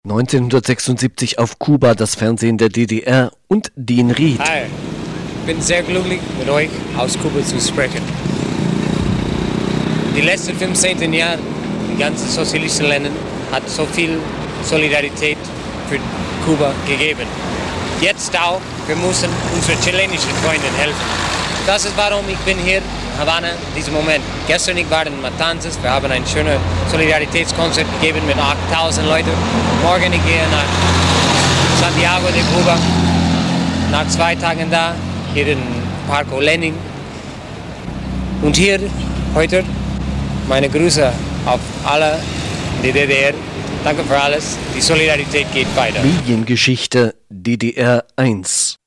1976 auf Kuba, das Fernsehen der DDR und Dean Ried. Hi, ich bin sehr glücklich, mit euch aus Kuba zu sprechen. Die letzten 15 Jahre, die ganzen sozialistischen Länder, hat so viel Solidarität für Kuba gegeben. Jetzt auch, wir müssen unseren chilenischen Freunden helfen. Das ist warum ich bin hier in Havanna in diesem Moment. Gestern ich war in Matanzas, wir haben ein schönes Solidaritätskonzert gegeben mit 8000 Leuten. Morgen ich gehe nach Santiago de Cuba, nach 2 Tagen da, hier in Parco Lenin. Und hier heute meine Grüße auf alle in der DDR. Danke für alles. Die Solidarität geht weiter. Mediengeschichte DDR 1.